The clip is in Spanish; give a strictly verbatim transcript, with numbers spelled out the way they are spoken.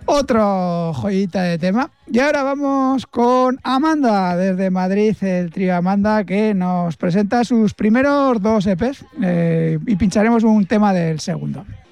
Otro joyita de tema. Y ahora vamos con Amanda, desde Madrid, el trío Amanda, que nos presenta sus primeros dos E Pes eh, y pincharemos un tema del segundo.